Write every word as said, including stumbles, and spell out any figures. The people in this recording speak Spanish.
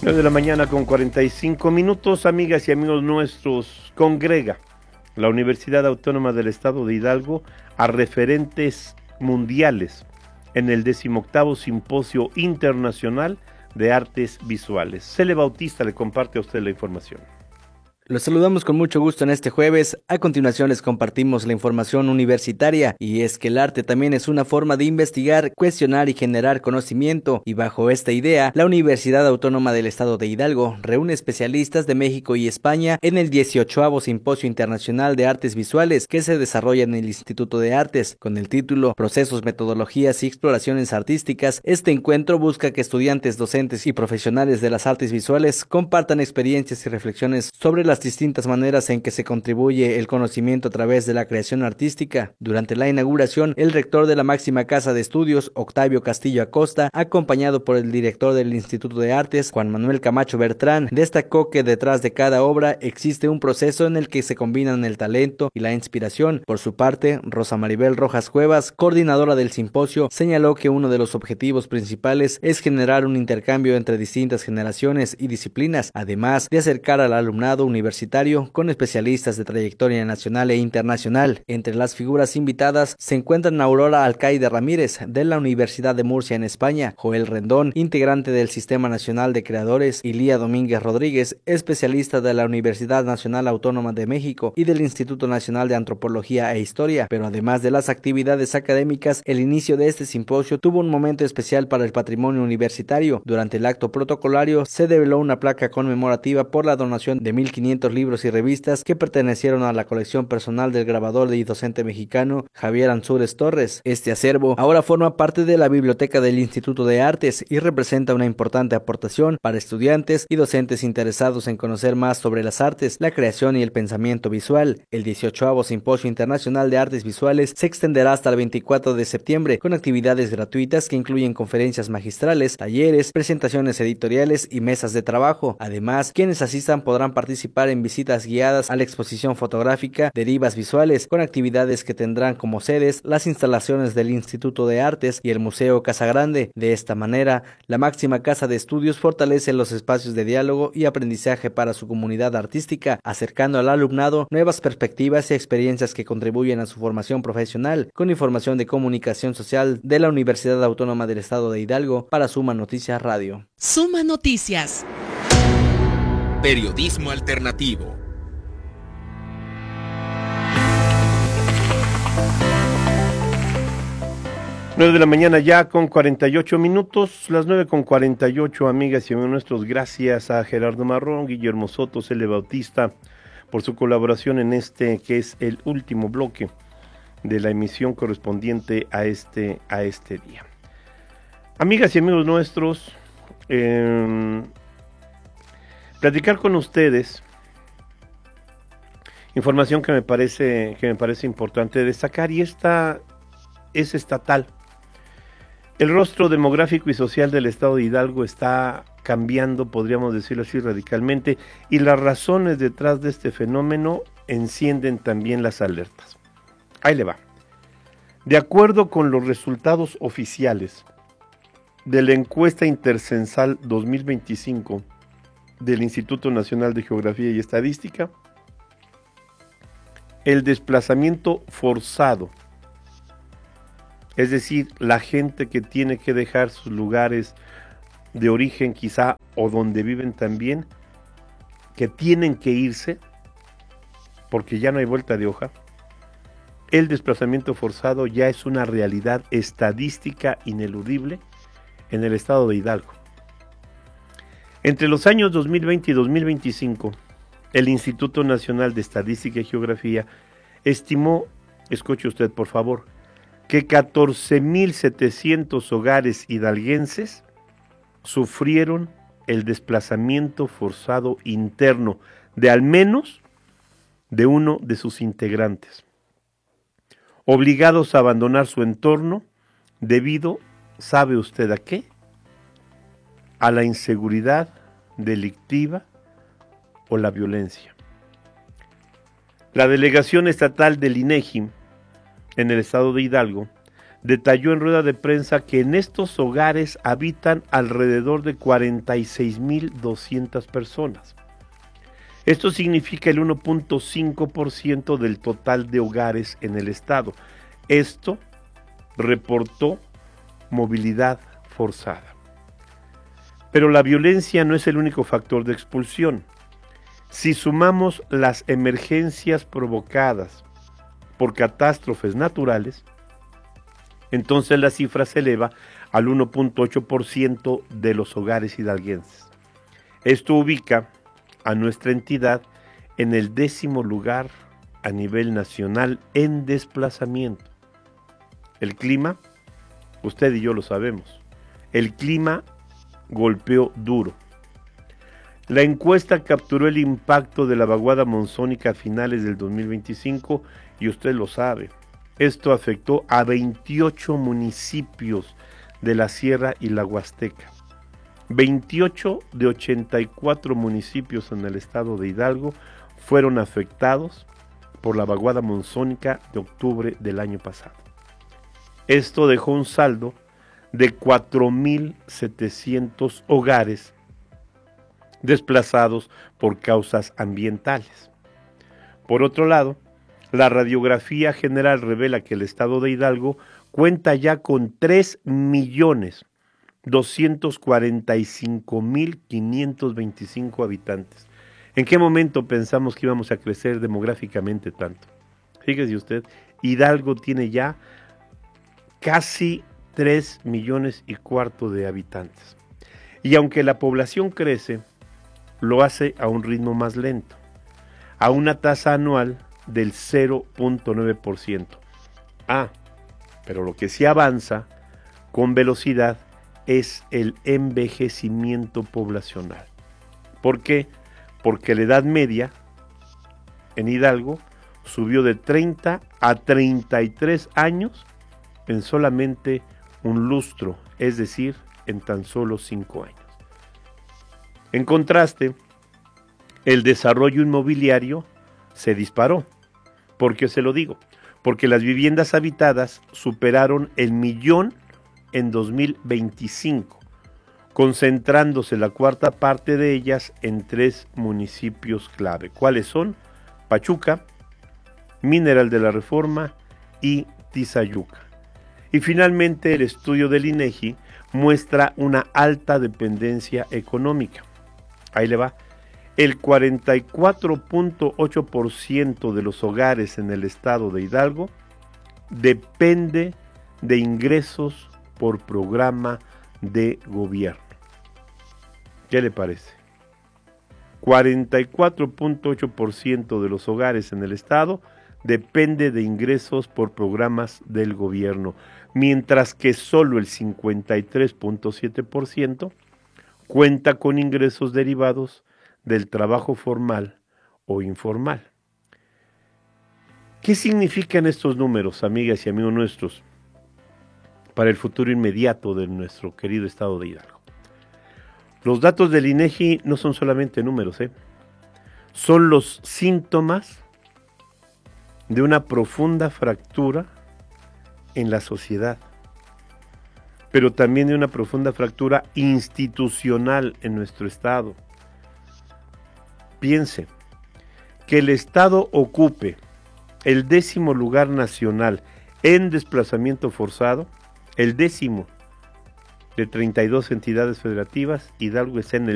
nueve de la mañana con cuarenta y cinco minutos, amigas y amigos nuestros. Congrega la Universidad Autónoma del Estado de Hidalgo a referentes mundiales en el decimoctavo Simposio Internacional de Artes Visuales. Cele Bautista le comparte a usted la información. Los saludamos con mucho gusto en este jueves. A continuación les compartimos la información universitaria, y es que el arte también es una forma de investigar, cuestionar y generar conocimiento, y bajo esta idea, la Universidad Autónoma del Estado de Hidalgo reúne especialistas de México y España en el dieciochavo Simposio Internacional de Artes Visuales que se desarrolla en el Instituto de Artes, con el título Procesos, Metodologías y Exploraciones Artísticas. Este encuentro busca que estudiantes, docentes y profesionales de las artes visuales compartan experiencias y reflexiones sobre las distintas maneras en que se contribuye el conocimiento a través de la creación artística. Durante la inauguración, el rector de la máxima casa de estudios, Octavio Castillo Acosta, acompañado por el director del Instituto de Artes, Juan Manuel Camacho Bertrán, destacó que detrás de cada obra existe un proceso en el que se combinan el talento y la inspiración. Por su parte, Rosa Maribel Rojas Cuevas, coordinadora del simposio, señaló que uno de los objetivos principales es generar un intercambio entre distintas generaciones y disciplinas, además de acercar al alumnado universitario universitario con especialistas de trayectoria nacional e internacional. Entre las figuras invitadas se encuentran Aurora Alcaide Ramírez, de la Universidad de Murcia en España, Joel Rendón, integrante del Sistema Nacional de Creadores, y Lía Domínguez Rodríguez, especialista de la Universidad Nacional Autónoma de México y del Instituto Nacional de Antropología e Historia. Pero además de las actividades académicas, el inicio de este simposio tuvo un momento especial para el patrimonio universitario. Durante el acto protocolario se develó una placa conmemorativa por la donación de mil quinientos libros y revistas que pertenecieron a la colección personal del grabador y docente mexicano Javier Ansúrez Torres. Este acervo ahora forma parte de la biblioteca del Instituto de Artes y representa una importante aportación para estudiantes y docentes interesados en conocer más sobre las artes, la creación y el pensamiento visual. El dieciochavo Simposio Internacional de Artes Visuales se extenderá hasta el veinticuatro de septiembre con actividades gratuitas que incluyen conferencias magistrales, talleres, presentaciones editoriales y mesas de trabajo. Además, quienes asistan podrán participar en visitas guiadas a la exposición fotográfica Derivas Visuales, con actividades que tendrán como sedes las instalaciones del Instituto de Artes y el Museo Casagrande. De esta manera, la máxima casa de estudios fortalece los espacios de diálogo y aprendizaje para su comunidad artística, acercando al alumnado nuevas perspectivas y experiencias que contribuyen a su formación profesional. Con información de comunicación social de la Universidad Autónoma del Estado de Hidalgo, para Suma Noticias Radio. Suma Noticias. Periodismo alternativo. nueve de la mañana ya con cuarenta y ocho minutos, las nueve con cuarenta y ocho, amigas y amigos nuestros. Gracias a Gerardo Marrón, Guillermo Soto, Cele Bautista por su colaboración en este que es el último bloque de la emisión correspondiente a este, a este día. Amigas y amigos nuestros, eh, platicar con ustedes información que me parece que me parece importante destacar, y esta es estatal. El rostro demográfico y social del estado de Hidalgo está cambiando, podríamos decirlo así, radicalmente, y las razones detrás de este fenómeno encienden también las alertas. Ahí le va. De acuerdo con los resultados oficiales de la encuesta intercensal dos mil veinticinco del Instituto Nacional de Geografía y Estadística, el desplazamiento forzado, es decir, la gente que tiene que dejar sus lugares de origen quizá, o donde viven también, que tienen que irse porque ya no hay vuelta de hoja, el desplazamiento forzado ya es una realidad estadística ineludible en el estado de Hidalgo. Entre los años dos mil veinte y dos mil veinticinco, el Instituto Nacional de Estadística y Geografía estimó, escuche usted por favor, que catorce mil setecientos hogares hidalguenses sufrieron el desplazamiento forzado interno de al menos de uno de sus integrantes, obligados a abandonar su entorno debido, ¿sabe usted a qué? A la inseguridad delictiva o la violencia. La delegación estatal del INEGI en el estado de Hidalgo detalló en rueda de prensa que en estos hogares habitan alrededor de cuarenta y seis mil doscientas personas. Esto significa el uno punto cinco por ciento del total de hogares en el estado. Esto reportó movilidad forzada. Pero la violencia no es el único factor de expulsión. Si sumamos las emergencias provocadas por catástrofes naturales, entonces la cifra se eleva al uno punto ocho por ciento de los hogares hidalguenses. Esto ubica a nuestra entidad en el décimo lugar a nivel nacional en desplazamiento. El clima, usted y yo lo sabemos, el clima golpeó duro. La encuesta capturó el impacto de la vaguada monzónica a finales del dos mil veinticinco y usted lo sabe. Esto afectó a veintiocho municipios de la Sierra y la Huasteca. veintiocho de ochenta y cuatro municipios en el estado de Hidalgo fueron afectados por la vaguada monzónica de octubre del año pasado. Esto dejó un saldo de cuatro mil setecientos hogares desplazados por causas ambientales. Por otro lado, la radiografía general revela que el estado de Hidalgo cuenta ya con tres millones doscientos cuarenta y cinco mil quinientos veinticinco habitantes. ¿En qué momento pensamos que íbamos a crecer demográficamente tanto? Fíjese usted, Hidalgo tiene ya casi tres millones y cuarto de habitantes. Y aunque la población crece, lo hace a un ritmo más lento, a una tasa anual del cero punto nueve por ciento. Ah, pero lo que sí avanza con velocidad es el envejecimiento poblacional. ¿Por qué? Porque la edad media en Hidalgo subió de treinta a treinta y tres años en solamente un lustro, es decir, en tan solo cinco años. En contraste, el desarrollo inmobiliario se disparó. ¿Por qué se lo digo? Porque las viviendas habitadas superaron el millón en dos mil veinticinco, concentrándose la cuarta parte de ellas en tres municipios clave. ¿Cuáles son? Pachuca, Mineral de la Reforma y Tizayuca. Y finalmente el estudio del INEGI muestra una alta dependencia económica. Ahí le va. El cuarenta y cuatro punto ocho por ciento de los hogares en el estado de Hidalgo depende de ingresos por programa de gobierno. ¿Qué le parece? cuarenta y cuatro punto ocho por ciento de los hogares en el estado depende de ingresos por programas del gobierno, mientras que solo el cincuenta y tres punto siete por ciento cuenta con ingresos derivados del trabajo formal o informal. ¿Qué significan estos números, amigas y amigos nuestros, para el futuro inmediato de nuestro querido estado de Hidalgo? Los datos del INEGI no son solamente números, ¿eh? Son los síntomas de una profunda fractura en la sociedad, pero también de una profunda fractura institucional en nuestro estado. Piense, que el estado ocupe el décimo lugar nacional en desplazamiento forzado, el décimo de treinta y dos entidades federativas, Hidalgo está en el